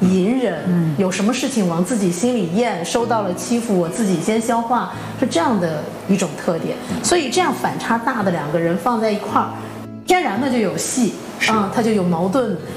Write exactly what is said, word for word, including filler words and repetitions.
隐忍，嗯，有什么事情往自己心里咽，收到了欺负我自己先消化，是这样的一种特点。所以这样反差大的两个人放在一块儿，天然的就有戏啊，它就有矛盾，